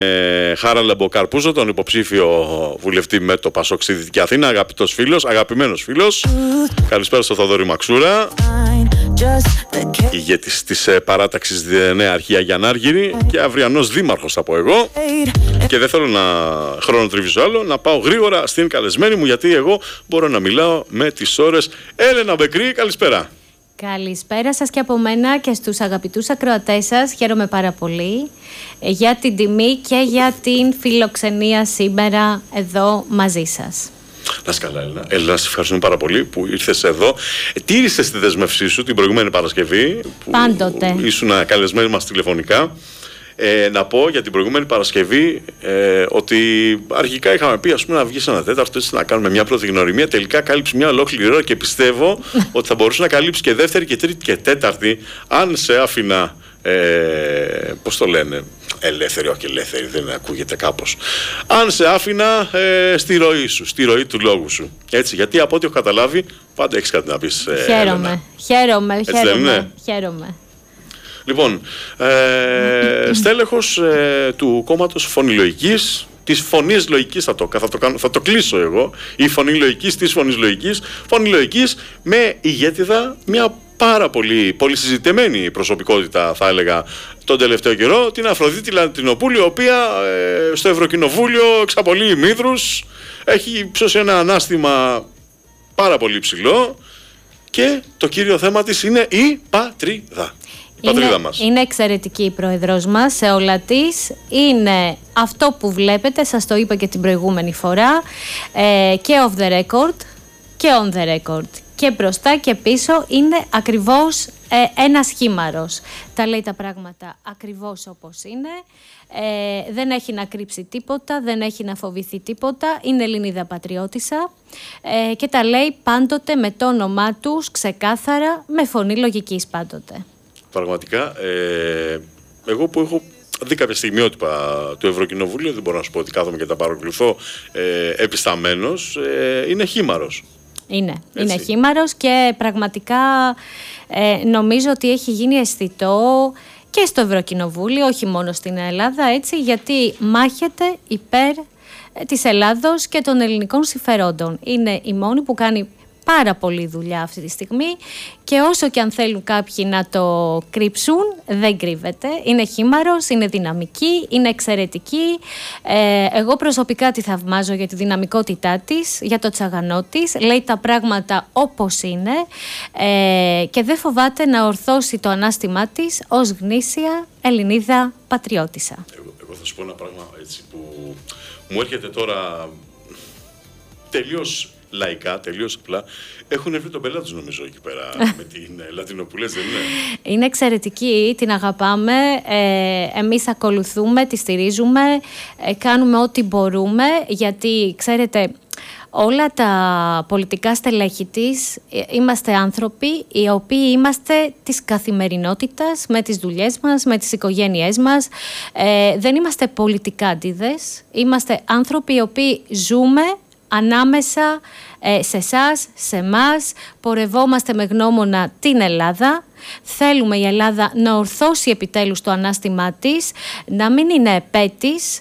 Χάρα Λεμποκαρπούζο, τον υποψήφιο βουλευτή με το Πασόκ στη Δυτική Αθήνα, αγαπητός φίλος, αγαπημένος φίλος. Καλησπέρα στο Θοδωρή Μαξούρα, ηγέτης της παράταξης Νέα Αρχαία Γιαννάργυρη και αυριανός δήμαρχος θα πω εγώ. Και δεν θέλω να χρονοτριβήσω άλλο, να πάω γρήγορα στην καλεσμένη μου, γιατί εγώ μπορώ να μιλάω με τις ώρες. Έλενα Μπεκρή, καλησπέρα. Καλησπέρα σας και από μένα και στους αγαπητούς ακροατές σας. Χαίρομαι πάρα πολύ για την τιμή και για την φιλοξενία σήμερα εδώ μαζί σας. Να είσαι καλά, Έλληνα. Έλληνα, σε ευχαριστούμε πάρα πολύ που ήρθες εδώ. Τήρησες τη δέσμευσή σου την προηγούμενη Παρασκευή. Πάντοτε. Ήσουν καλεσμένοι μας τηλεφωνικά. Να πω για την προηγούμενη Παρασκευή ότι αρχικά είχαμε πει, ας πούμε, να βγεις ένα τέταρτο, έτσι, να κάνουμε μια πρώτη γνωριμία. Τελικά κάλυψε μια ολόκληρη ώρα και πιστεύω ότι θα μπορούσε να καλύψει και δεύτερη και τρίτη και τέταρτη, αν σε άφηνα, πώς το λένε, ελεύθερη, όχι ελεύθερη, δεν ακούγεται κάπως. Αν σε άφηνα στη ροή σου, στη ροή του λόγου σου. Έτσι, γιατί από ό,τι έχω καταλάβει, πάντα έχεις κάτι να πεις. Χαίρομαι. Λοιπόν, στέλεχος του κόμματος Φωνή Λογικής, της Φωνής Λογικής θα το κλείσω εγώ, η Φωνή Λογικής, της Φωνής Λογικής, Φωνή Λογικής με ηγέτιδα μια πάρα πολύ συζητημένη προσωπικότητα, θα έλεγα, τον τελευταίο καιρό, την Αφροδίτη Λατινοπούλη, η οποία στο Ευρωκοινοβούλιο εξαπολύει μύθρους, έχει υψώσει ένα ανάστημα πάρα πολύ ψηλό και το κύριο θέμα της είναι η πατρίδα. Είναι εξαιρετική η πρόεδρος μας σε όλα της. Είναι αυτό που βλέπετε, σας το είπα και την προηγούμενη φορά, και off the record και on the record. Και μπροστά και πίσω είναι ακριβώς ένας χήμαρος. Τα λέει τα πράγματα ακριβώς όπως είναι. Δεν έχει να κρύψει τίποτα, δεν έχει να φοβηθεί τίποτα. Είναι Ελληνίδα πατριώτισσα και τα λέει πάντοτε με το όνομά τους, ξεκάθαρα, με φωνή λογικής πάντοτε. Πραγματικά, εγώ που έχω δει κάποια στιγμιότυπα του Ευρωκοινοβουλίου, δεν μπορώ να σου πω ότι κάθομαι και τα παρακολουθώ επισταμένος, είναι χήμαρος. Είναι χήμαρος και πραγματικά νομίζω ότι έχει γίνει αισθητό και στο Ευρωκοινοβούλιο, όχι μόνο στην Ελλάδα, έτσι, γιατί μάχεται υπέρ της Ελλάδος και των ελληνικών συμφερόντων. Είναι η μόνη που κάνει πάρα πολλή δουλειά αυτή τη στιγμή και όσο και αν θέλουν κάποιοι να το κρύψουν, δεν κρύβεται. Είναι χήμαρος, είναι δυναμική, είναι εξαιρετική. Εγώ προσωπικά τη θαυμάζω για τη δυναμικότητά της, για το τσαγανό της. Λέει τα πράγματα όπως είναι και δεν φοβάται να ορθώσει το ανάστημά της ως γνήσια Ελληνίδα πατριώτισσα. Εγώ θα σου πω ένα πράγμα έτσι που μου έρχεται τώρα τελείως λαϊκά, τελείως απλά. Έχουν βρει τον πελάτη τους, νομίζω, εκεί πέρα με την Λατινοπούλες, δεν είναι? Είναι εξαιρετική, την αγαπάμε, εμείς ακολουθούμε, τη στηρίζουμε, κάνουμε ό,τι μπορούμε, γιατί ξέρετε, όλα τα πολιτικά στελέχη της είμαστε άνθρωποι οι οποίοι είμαστε της καθημερινότητας, με τις δουλειές μας, με τις οικογένειές μας. Δεν είμαστε πολιτικάντιδες, είμαστε άνθρωποι οι οποίοι ζούμε ανάμεσα σε εσάς, σε εμάς, πορευόμαστε με γνώμονα την Ελλάδα. Θέλουμε η Ελλάδα να ορθώσει επιτέλους το ανάστημά της, να μην είναι επέτης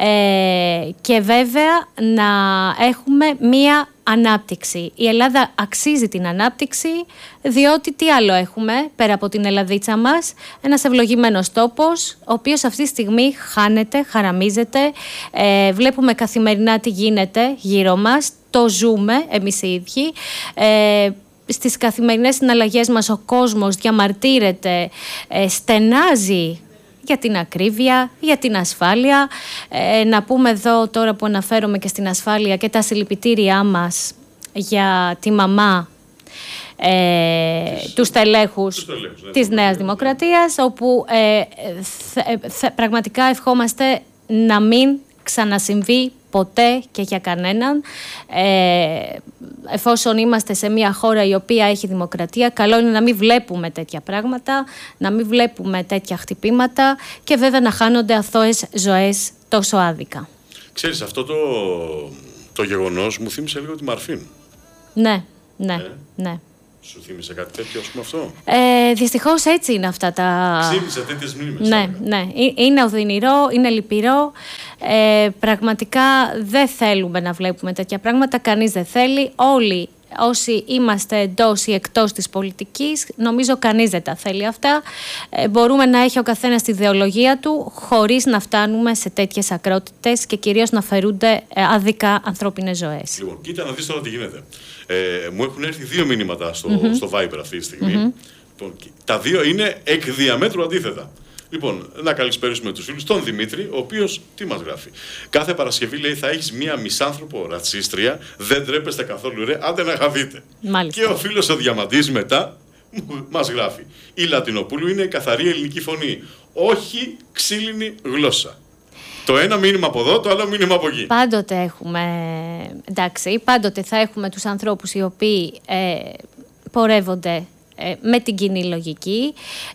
και βέβαια να έχουμε μία ανάπτυξη. Η Ελλάδα αξίζει την ανάπτυξη, διότι τι άλλο έχουμε πέρα από την Ελλαδίτσα μας? Ένας ευλογημένος τόπος, ο οποίος αυτή τη στιγμή χάνεται, χαραμίζεται. Βλέπουμε καθημερινά τι γίνεται γύρω μας, το ζούμε εμείς οι ίδιοι. Στις καθημερινές συναλλαγές μας ο κόσμος διαμαρτύρεται, στενάζει για την ακρίβεια, για την ασφάλεια. Να πούμε εδώ τώρα που αναφέρομαι και στην ασφάλεια και τα συλληπιτήριά μας για τη μαμά του στελέχους της Νέας Δημοκρατίας, όπου πραγματικά ευχόμαστε να μην ξανασυμβεί ποτέ και για κανέναν. Εφόσον είμαστε σε μια χώρα η οποία έχει δημοκρατία, καλό είναι να μην βλέπουμε τέτοια πράγματα, να μην βλέπουμε τέτοια χτυπήματα και βέβαια να χάνονται αθώες ζωές τόσο άδικα. Ξέρεις, αυτό το γεγονός μου θύμισε λίγο τη Μαρφίν. Ναι. Σου θύμισε κάτι τέτοιο, ας πούμε, αυτό? Δυστυχώς έτσι είναι αυτά τα... Ξύπνησε τέτοιες μνήμες. Ναι. Είναι οδυνηρό, είναι λυπηρό. Πραγματικά δεν θέλουμε να βλέπουμε τέτοια πράγματα. Κανείς δεν θέλει. Όλοι όσοι είμαστε εντός ή εκτός της πολιτικής, νομίζω κανείς δεν τα θέλει αυτά. Μπορούμε να έχει ο καθένας τη ιδεολογία του, χωρίς να φτάνουμε σε τέτοιες ακρότητες και κυρίως να φερούνται άδικα ανθρώπινες ζωές. Λοιπόν, κοίτα να δεις τώρα τι γίνεται. Μου έχουν έρθει 2 μηνύματα στο Viber αυτή τη στιγμή. Τα 2 είναι εκ διαμέτρου αντίθετα. Λοιπόν, να καλησπέρισουμε τους φίλους. Τον Δημήτρη, ο οποίος τι μας γράφει? Κάθε Παρασκευή λέει θα έχεις μία μισάνθρωπο ρατσίστρια, δεν τρέπεστε καθόλου ρε, άντε να χαθείτε. Μάλιστα. Και ο φίλος ο Διαμαντής μετά μας γράφει: η Λατινοπούλου είναι καθαρή ελληνική φωνή, όχι ξύλινη γλώσσα. Το ένα μήνυμα από εδώ, το άλλο μήνυμα από εκεί. Πάντοτε έχουμε, εντάξει, πάντοτε θα έχουμε τους ανθρώπους οι οποίοι πορεύονται με την κοινή λογική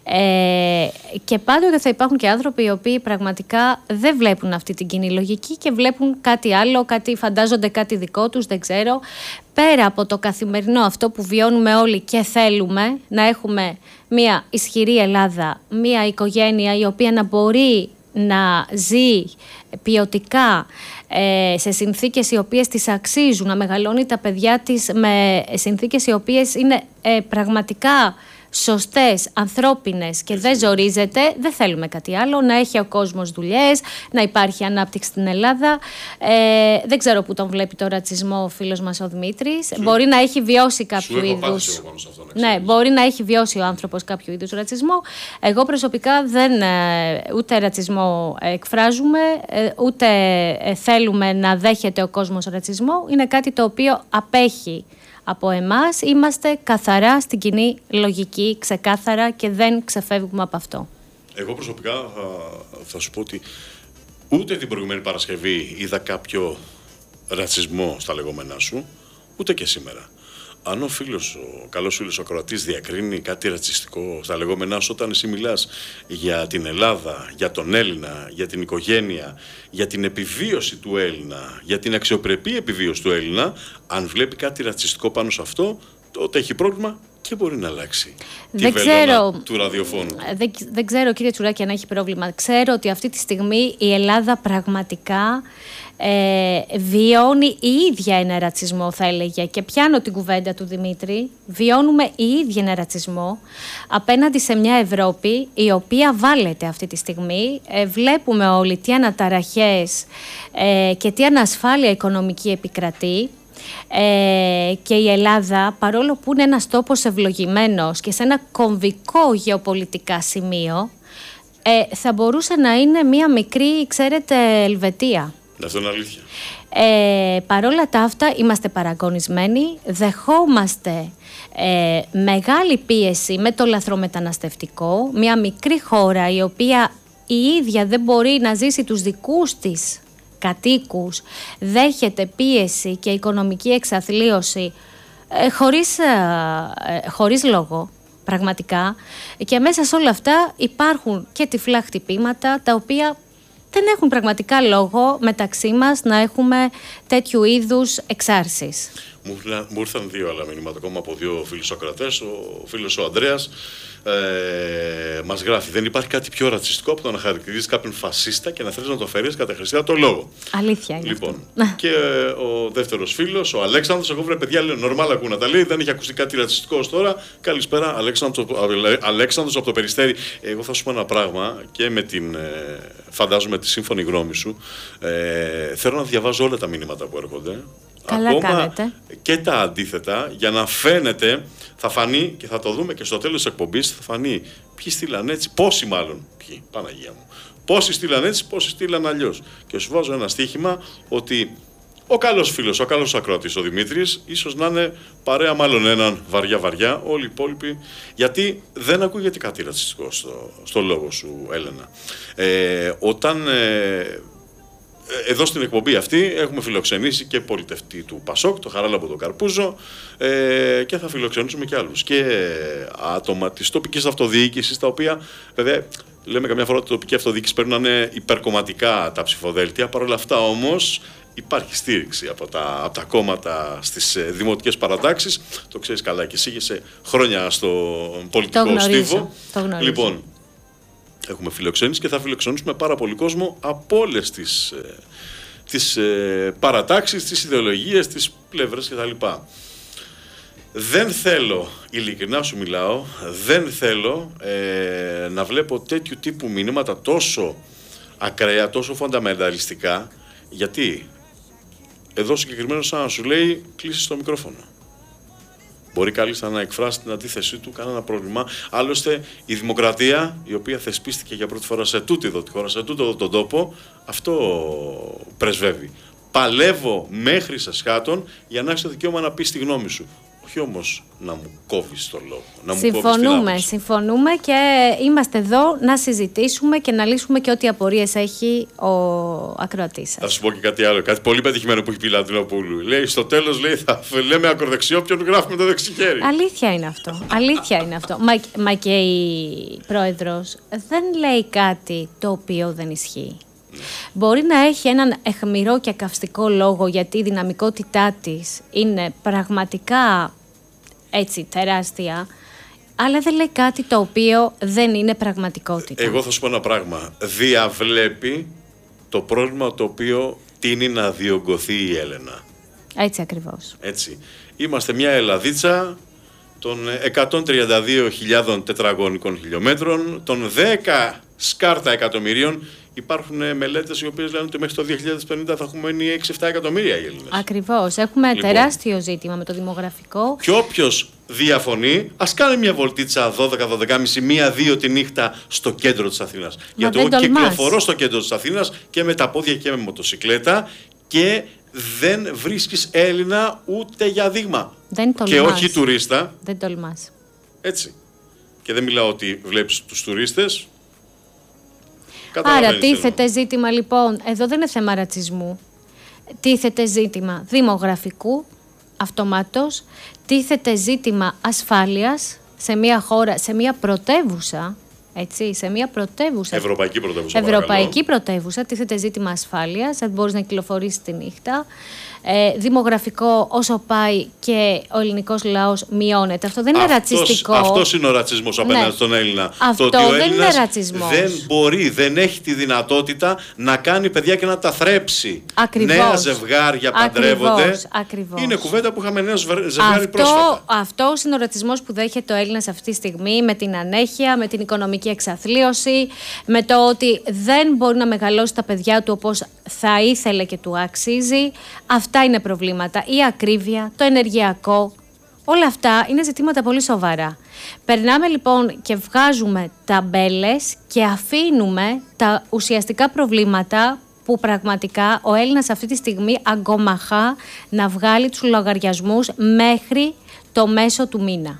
και πάντοτε θα υπάρχουν και άνθρωποι οι οποίοι πραγματικά δεν βλέπουν αυτή την κοινή λογική και βλέπουν κάτι άλλο, φαντάζονται κάτι δικό τους, δεν ξέρω. Πέρα από το καθημερινό αυτό που βιώνουμε όλοι και θέλουμε να έχουμε μια ισχυρή Ελλάδα, μια οικογένεια η οποία να μπορεί να ζει ποιοτικά σε συνθήκες οι οποίες τις αξίζουν, να μεγαλώνει τα παιδιά της με συνθήκες οι οποίες είναι πραγματικά σωστές, ανθρώπινες και δεν ζορίζεται, δεν θέλουμε κάτι άλλο, να έχει ο κόσμος δουλειές, να υπάρχει ανάπτυξη στην Ελλάδα. Δεν ξέρω πού τον βλέπει το ρατσισμό ο φίλος μας ο Δημήτρης. Μπορεί να έχει βιώσει κάποιο είδους. Ναι, μπορεί να έχει βιώσει ο άνθρωπος κάποιο είδους ρατσισμό. Εγώ προσωπικά ούτε ρατσισμό εκφράζουμε, ούτε θέλουμε να δέχεται ο κόσμος ρατσισμό. Είναι κάτι το οποίο απέχει από εμάς, είμαστε καθαρά στην κοινή λογική, ξεκάθαρα και δεν ξεφεύγουμε από αυτό. Εγώ προσωπικά θα σου πω ότι ούτε την προηγούμενη Παρασκευή είδα κάποιο ρατσισμό στα λεγόμενά σου, ούτε και σήμερα. Αν ο καλός φίλος ο ακροατής διακρίνει κάτι ρατσιστικό στα λεγόμενά σου, όταν εσύ μιλάς για την Ελλάδα, για τον Έλληνα, για την οικογένεια, για την επιβίωση του Έλληνα, για την αξιοπρεπή επιβίωση του Έλληνα, αν βλέπει κάτι ρατσιστικό πάνω σε αυτό, τότε έχει πρόβλημα και μπορεί να αλλάξει τη βελόνα του ραδιοφώνου. Δεν ξέρω, κύριε Τσουράκη, αν έχει πρόβλημα. Ξέρω ότι αυτή τη στιγμή η Ελλάδα πραγματικά βιώνει η ίδια ένα ρατσισμό, θα έλεγε, και πιάνω την κουβέντα του Δημήτρη. Βιώνουμε η ίδια ένα ρατσισμό απέναντι σε μια Ευρώπη η οποία βάλεται αυτή τη στιγμή. Βλέπουμε όλοι τι αναταραχές και τι ανασφάλεια οικονομική επικρατεί. Και η Ελλάδα, παρόλο που είναι ένας τόπος ευλογημένος και σε ένα κομβικό γεωπολιτικά σημείο, θα μπορούσε να είναι μια μικρή, ξέρετε, Ελβετία. Αυτό είναι αλήθεια. Παρόλα τα αυτά είμαστε παραγωνισμένοι, δεχόμαστε μεγάλη πίεση με το λαθρομεταναστευτικό, μια μικρή χώρα η οποία η ίδια δεν μπορεί να ζήσει τους δικούς της κατοίκους, δέχεται πίεση και οικονομική εξαθλίωση χωρίς λόγο, πραγματικά. Και μέσα σε όλα αυτά υπάρχουν και τυφλά χτυπήματα τα οποία δεν έχουν πραγματικά λόγο μεταξύ μας να έχουμε τέτοιου είδους εξάρσεις. Μου ήρθαν 2 άλλα μηνύματα ακόμα από 2 φίλους ακροατές. Ο φίλος ο Ανδρέας μας γράφει: δεν υπάρχει κάτι πιο ρατσιστικό από το να χαρακτηρίζεις κάποιον φασίστα και να θέλεις να το αφαιρείς κατά χρηστικά το λόγο. Αλήθεια είναι. Λοιπόν, και ο δεύτερος φίλος, ο Αλέξανδρος, εγώ βρε παιδιά, λέω νορμάλ ακούω να τα λέει, δεν έχει ακουστεί κάτι ρατσιστικό ως τώρα. Καλησπέρα, Αλέξανδρος από το Περιστέρι. Εγώ θα σου πω ένα πράγμα και με την, φαντάζομαι, τη σύμφωνη γνώμη σου. Θέλω να διαβάζω όλα τα μηνύματα που έρχονται. Καλά ακόμα κάνετε. Και τα αντίθετα, για να φαίνεται, θα φανεί και θα το δούμε και στο τέλος της εκπομπής, θα φανεί ποιοι στείλαν έτσι, πόσοι μάλλον, ποιοι, Παναγία μου, πόσοι στείλαν έτσι, πόσοι στείλαν αλλιώς. Και σου βάζω ένα στοίχημα ότι ο καλός φίλος, ο καλός ακροατής, ο Δημήτρης, ίσως να είναι παρέα μάλλον έναν βαριά, όλοι οι υπόλοιποι, γιατί δεν ακούγεται κάτι ρατσιστικό στο λόγο σου, Έλενα. Όταν... Εδώ στην εκπομπή αυτή έχουμε φιλοξενήσει και πολιτευτή του Πασόκ, το Χαράλαμπο τον Καρπούζο, και θα φιλοξενήσουμε και άλλους. Και άτομα της τοπικής αυτοδιοίκησης, τα οποία, βέβαια, λέμε καμιά φορά ότι η τοπική αυτοδιοίκηση πρέπει να είναι υπερκομματικά τα ψηφοδέλτια. Παρ' όλα αυτά όμως υπάρχει στήριξη από τα κόμματα στις δημοτικές παρατάξεις. Το ξέρεις καλά και εσύ, είσαι χρόνια στο πολιτικό στίβο. Λοιπόν, έχουμε φιλοξενήσει και θα φιλοξενήσουμε πάρα πολύ κόσμο από όλες τις παρατάξεις, τις ιδεολογίες, τις πλευρές κτλ. Δεν θέλω, ειλικρινά σου μιλάω, δεν θέλω να βλέπω τέτοιου τύπου μηνύματα τόσο ακραία, τόσο φονταμενταλιστικά, γιατί εδώ συγκεκριμένο σαν να σου λέει κλείσεις το μικρόφωνο. Μπορεί κάλλιστα να εκφράσει την αντίθεσή του, κανένα πρόβλημα. Άλλωστε, η δημοκρατία, η οποία θεσπίστηκε για πρώτη φορά σε τούτη εδώ τη χώρα, σε τούτο εδώ τον τόπο, αυτό πρεσβεύει. Παλεύω μέχρι σε σχάτων για να έχεις το δικαίωμα να πεις τη γνώμη σου. Όχι όμως να μου κόβεις το λόγο. Συμφωνούμε και είμαστε εδώ να συζητήσουμε και να λύσουμε και ό,τι απορίες έχει ο ακροατής σας. Θα σου πω και κάτι άλλο, κάτι πολύ πετυχημένο που έχει πει η Λατινοπούλου. Λέει στο τέλος, λέει, θα λέμε ακροδεξιό, ποιον γράφουμε το δεξιχέρι. Αλήθεια είναι αυτό. Μα και η πρόεδρος δεν λέει κάτι το οποίο δεν ισχύει. Μπορεί να έχει έναν αιχμηρό και καυστικό λόγο, γιατί η δυναμικότητά της είναι πραγματικά έτσι τεράστια, αλλά δεν λέει κάτι το οποίο δεν είναι πραγματικότητα. Εγώ θα σου πω ένα πράγμα. Διαβλέπει το πρόβλημα το οποίο τείνει να διωγγωθεί η Έλενα. Έτσι ακριβώς. Έτσι. Είμαστε μια Ελλαδίτσα των 132.000 τετραγωνικών χιλιόμετρων, των 10 σκάρτα εκατομμυρίων. Υπάρχουν μελέτες οι οποίες λένε ότι μέχρι το 2050 θα έχουμε μείνει 6-7 εκατομμύρια οι Έλληνες. Ακριβώς. Έχουμε τεράστιο ζήτημα με το δημογραφικό. Και όποιος διαφωνεί, ας κάνει μια βολτίτσα 12-12.30, 1-2 τη νύχτα στο κέντρο της Αθήνας. Γιατί εγώ κυκλοφορώ στο κέντρο της Αθήνας και με τα πόδια και με μοτοσικλέτα και δεν βρίσκεις Έλληνα ούτε για δείγμα. Δεν τολμάς. Και όχι τουρίστα. Δεν τολμάς. Έτσι. Και δεν μιλάω ότι βλέπεις τους τουρίστες. Άρα τίθεται ζήτημα λοιπόν, εδώ δεν είναι θέμα ρατσισμού, τίθεται ζήτημα δημογραφικού αυτομάτως, τίθεται ζήτημα ασφάλειας σε μια χώρα, σε μια πρωτεύουσα, έτσι, σε μια πρωτεύουσα. Ευρωπαϊκή πρωτεύουσα, τίθεται ζήτημα ασφάλειας, δεν μπορείς να κυκλοφορήσεις τη νύχτα. Δημογραφικό, όσο πάει και ο ελληνικός λαός μειώνεται. Αυτό δεν είναι ρατσιστικό. Αυτός είναι ο ρατσισμός απέναντι στον Έλληνα. Αυτό το ότι ο δεν είναι ρατσισμός. Δεν μπορεί, δεν έχει τη δυνατότητα να κάνει παιδιά και να τα θρέψει. Ακριβώς. Νέα ζευγάρια παντρεύονται. Ακριβώς. Είναι κουβέντα που είχαμε νέο ζευγάρι πρόσφατα. Αυτός είναι ο ρατσισμός που δέχεται ο Έλληνας αυτή τη στιγμή, με την ανέχεια, με την οικονομική εξαθλίωση, με το ότι δεν μπορεί να μεγαλώσει τα παιδιά του όπως θα ήθελε και του αξίζει. Αυτά είναι προβλήματα. Η ακρίβεια, το ενεργειακό, όλα αυτά είναι ζητήματα πολύ σοβαρά. Περνάμε λοιπόν και βγάζουμε ταμπέλες και αφήνουμε τα ουσιαστικά προβλήματα που πραγματικά ο Έλληνας αυτή τη στιγμή αγκομαχά να βγάλει τους λογαριασμούς μέχρι το μέσο του μήνα.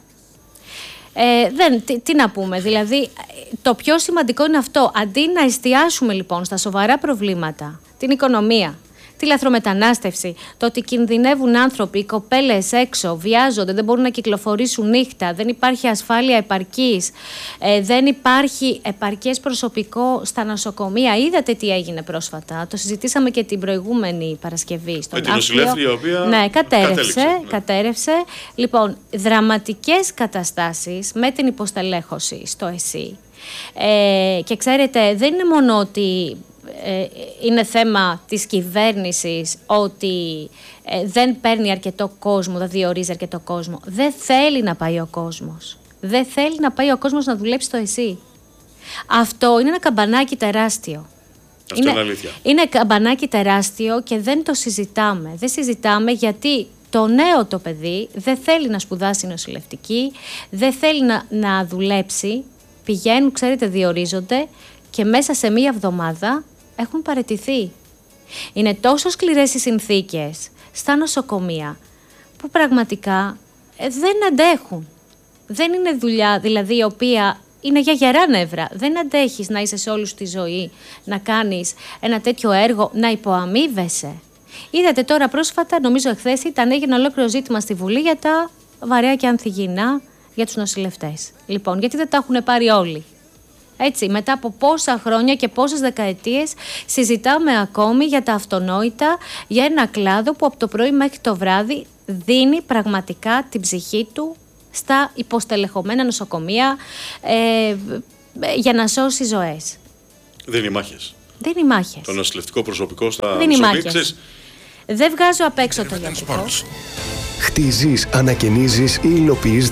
Τι να πούμε, δηλαδή το πιο σημαντικό είναι αυτό. Αντί να εστιάσουμε λοιπόν στα σοβαρά προβλήματα, την οικονομία, τη λαθρομετανάστευση, το ότι κινδυνεύουν άνθρωποι, οι κοπέλες έξω, βιάζονται, δεν μπορούν να κυκλοφορήσουν νύχτα, δεν υπάρχει ασφάλεια επαρκής, δεν υπάρχει επαρκές προσωπικό στα νοσοκομεία. Είδατε τι έγινε πρόσφατα, το συζητήσαμε και την προηγούμενη Παρασκευή στον Άφλιο. Με την νοσηλεύτρια η οποία κατέρευσε. Λοιπόν, δραματικές καταστάσεις με την υποστελέχωση στο ΕΣΥ. Και ξέρετε, δεν είναι μόνο ότι είναι θέμα της κυβέρνησης ότι δεν παίρνει αρκετό κόσμο, δεν διορίζει αρκετό κόσμο. Δεν θέλει να πάει ο κόσμος. Δεν θέλει να πάει ο κόσμος να δουλέψει στο ΕΣΥ. Αυτό είναι ένα καμπανάκι τεράστιο. Αυτό είναι αλήθεια. Είναι καμπανάκι τεράστιο και δεν το συζητάμε. Δεν συζητάμε γιατί το νέο το παιδί δεν θέλει να σπουδάσει νοσηλευτική, δεν θέλει να δουλέψει. Πηγαίνουν, ξέρετε, διορίζονται και μέσα σε μία εβδομάδα έχουν παραιτηθεί. Είναι τόσο σκληρές οι συνθήκες στα νοσοκομεία που πραγματικά δεν αντέχουν. Δεν είναι δουλειά, δηλαδή, η οποία είναι για γερά νεύρα. Δεν αντέχεις να είσαι σε όλους τη ζωή, να κάνεις ένα τέτοιο έργο, να υποαμείβεσαι. Είδατε τώρα πρόσφατα, νομίζω εχθές έγινε ολόκληρο ζήτημα στη Βουλή για τα βαρέα και ανθυγιεινά για τους νοσηλευτές. Λοιπόν, γιατί δεν τα έχουν πάρει όλοι. Έτσι, μετά από πόσα χρόνια και πόσες δεκαετίες συζητάμε ακόμη για τα αυτονόητα, για ένα κλάδο που από το πρωί μέχρι το βράδυ δίνει πραγματικά την ψυχή του στα υποστελεχωμένα νοσοκομεία για να σώσει ζωές. Δίνει μάχες. Δίνει μάχες. Το νοσηλευτικό προσωπικό στα Δίνει νοσοκομεία. μάχες. Δεν βγάζω απ' έξω το ιατρικό. Χτίζεις, ανακαινίζεις ή υλοποιείς